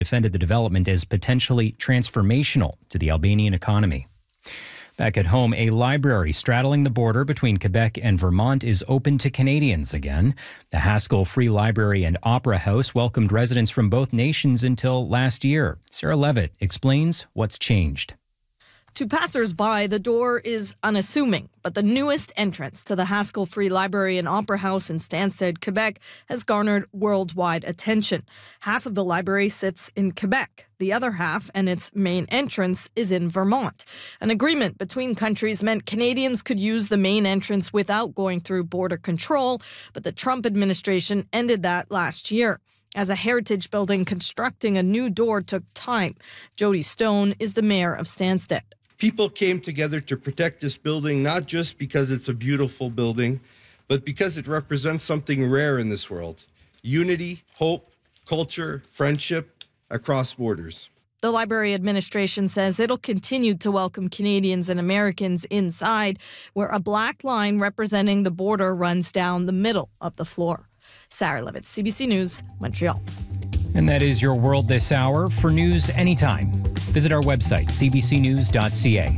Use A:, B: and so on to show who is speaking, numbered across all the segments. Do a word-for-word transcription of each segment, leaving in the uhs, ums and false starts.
A: defended the development as potentially transformational to the Albanian economy. Back at home, a library straddling the border between Quebec and Vermont is open to Canadians again. The Haskell Free Library and Opera House welcomed residents from both nations until last year. Sarah Levitt explains what's changed.
B: To passers-by, the door is unassuming, but the newest entrance to the Haskell Free Library and Opera House in Stansted, Quebec, has garnered worldwide attention. Half of the library sits in Quebec. The other half, and its main entrance, is in Vermont. An agreement between countries meant Canadians could use the main entrance without going through border control, but the Trump administration ended that last year. As a heritage building, constructing a new door took time. Jody Stone is the mayor of Stansted.
C: People came together to protect this building, not just because it's a beautiful building, but because it represents something rare in this world: unity, hope, culture, friendship across borders.
B: The library administration says it'll continue to welcome Canadians and Americans inside, where a black line representing the border runs down the middle of the floor. Sarah Levitt, C B C News, Montreal.
A: And that is your world this hour. For news anytime, visit our website, c b c news dot c a.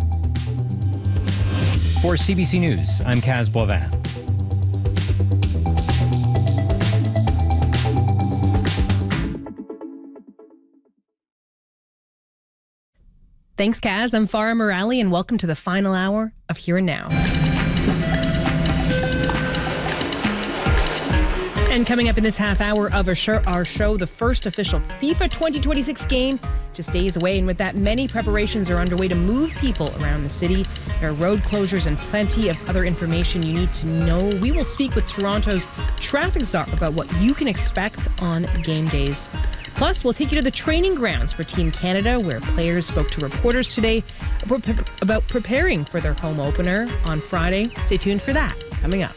A: For C B C News, I'm Kaz Boivin.
D: Thanks, Kaz. I'm Farah Morali, and welcome to the final hour of Here and Now. And coming up in this half hour of our show, our show, the first official FIFA twenty twenty-six game just days away. And with that, many preparations are underway to move people around the city. There are road closures and plenty of other information you need to know. We will speak with Toronto's traffic czar about what you can expect on game days. Plus, we'll take you to the training grounds for Team Canada, where players spoke to reporters today about preparing for their home opener on Friday. Stay tuned for that, coming up.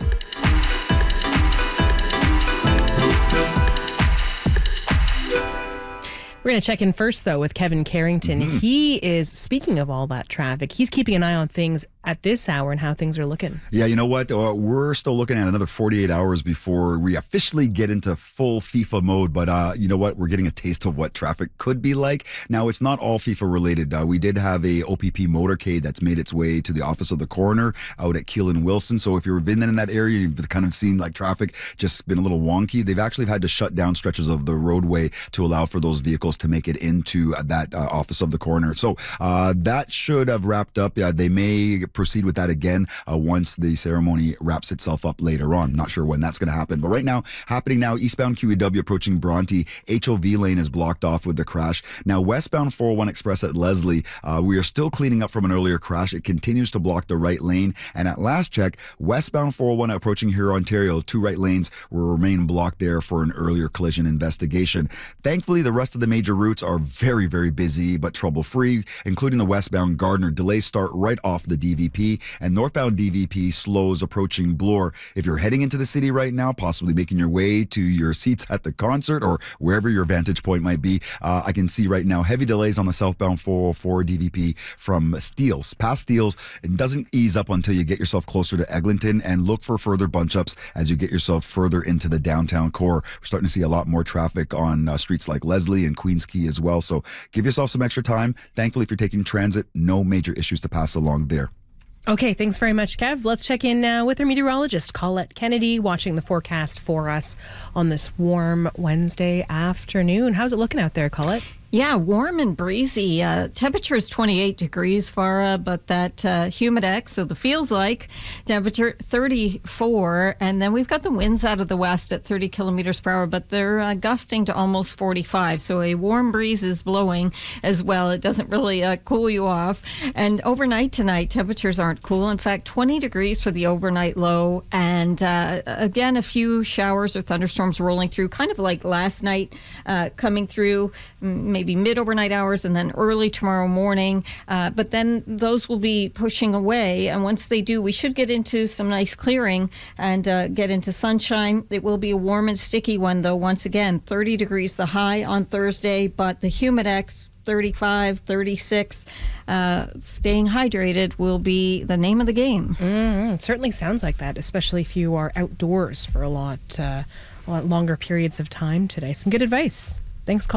D: We're going to check in first, though, with Kevin Carrington. Mm-hmm. He is, speaking of all that traffic, he's keeping an eye on things at this hour and how things are looking.
E: Yeah, you know what? Uh, we're still looking at another forty-eight hours before we officially get into full FIFA mode. But uh, you know what? We're getting a taste of what traffic could be like. Now, it's not all FIFA related. Uh, we did have a O P P motorcade that's made its way to the office of the coroner out at Keelan Wilson. So if you've been in that area, you've kind of seen like traffic just been a little wonky. They've actually had to shut down stretches of the roadway to allow for those vehicles to make it into that uh, office of the coroner. So uh, that should have wrapped up. Yeah, they may proceed with that again uh, once the ceremony wraps itself up later on. Not sure when that's going to happen. But right now, happening now, eastbound Q E W approaching Bronte, H O V lane is blocked off with the crash. Now, westbound four oh one Express at Leslie, uh, we are still cleaning up from an earlier crash. It continues to block the right lane. And at last check, westbound four oh one approaching here, Ontario, two right lanes will remain blocked there for an earlier collision investigation. Thankfully, the rest of the major routes are very, very busy, but trouble-free, including the westbound Gardner. Delays start right off the D V P, and northbound D V P slows approaching Bloor. If you're heading into the city right now, possibly making your way to your seats at the concert or wherever your vantage point might be, uh, I can see right now heavy delays on the southbound four oh four D V P from Steeles. Past Steeles, it doesn't ease up until you get yourself closer to Eglinton, and look for further bunch-ups as you get yourself further into the downtown core. We're starting to see a lot more traffic on uh, streets like Leslie and Queens Quay as well. So give yourself some extra time. Thankfully, if you're taking transit, no major issues to pass along there.
D: Okay, thanks very much, Kev. Let's check in now with our meteorologist, Colette Kennedy, watching the forecast for us on this warm Wednesday afternoon. How's it looking out there, Colette?
F: Yeah, warm and breezy. Uh, temperature is twenty-eight degrees, Farah, but that uh, humidex, so the feels like temperature thirty-four. And then we've got the winds out of the west at thirty kilometers per hour, but they're uh, gusting to almost forty-five. So a warm breeze is blowing as well. It doesn't really uh, cool you off. And overnight tonight, temperatures aren't cool. In fact, twenty degrees for the overnight low. And uh, again, a few showers or thunderstorms rolling through, kind of like last night, uh, coming through maybe mid-overnight hours and then early tomorrow morning. Uh, but then those will be pushing away. And once they do, we should get into some nice clearing and uh, get into sunshine. It will be a warm and sticky one, though. Once again, thirty degrees the high on Thursday, but the humidex, thirty-five, thirty-six. Uh, staying hydrated will be the name of the game.
D: Mm-hmm. It certainly sounds like that, especially if you are outdoors for a lot, uh, a lot longer periods of time today. Some good advice. Thanks, Colette.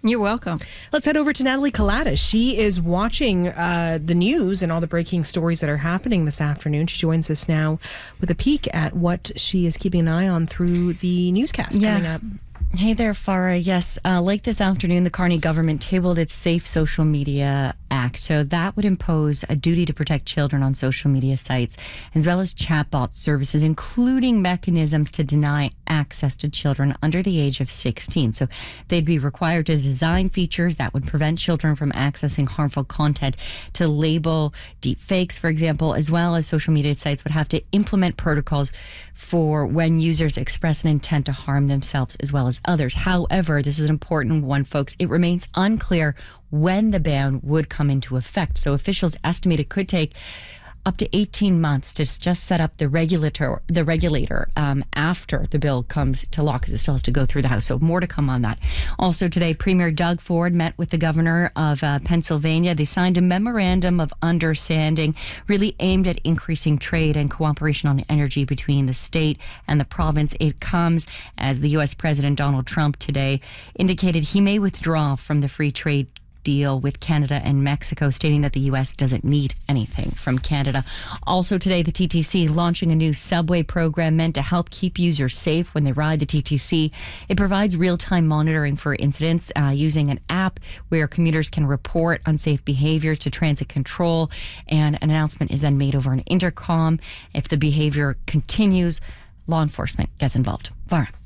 F: You're welcome.
D: Let's head over to Natalie Collada. She is watching uh, the news and all the breaking stories that are happening this afternoon. She joins us now with a peek at what she is keeping an eye on through the newscast
G: yeah.
D: coming up.
G: Hey there, Farah. Yes, uh, late this afternoon, the Carney government tabled its Safe Social Media Act. So that would impose a duty to protect children on social media sites, as well as chatbot services, including mechanisms to deny access to children under the age of sixteen. So they'd be required to design features that would prevent children from accessing harmful content, to label deep fakes, for example, as well as social media sites would have to implement protocols for when users express an intent to harm themselves as well as others. However, this is an important one, folks. It remains unclear when the ban would come into effect. So officials estimate it could take up to eighteen months to just set up the regulator, the regulator um, after the bill comes to law, because it still has to go through the House. So more to come on that. Also today, Premier Doug Ford met with the governor of uh, Pennsylvania. They signed a memorandum of understanding really aimed at increasing trade and cooperation on energy between the state and the province. It comes as the U S President Donald Trump today indicated he may withdraw from the free trade deal with Canada and Mexico, stating that the U S doesn't need anything from Canada. Also today, the T T C launching a new subway program meant to help keep users safe when they ride the T T C. It provides real-time monitoring for incidents uh, using an app where commuters can report unsafe behaviors to transit control, and an announcement is then made over an intercom. If the behavior continues, law enforcement gets involved. Varna.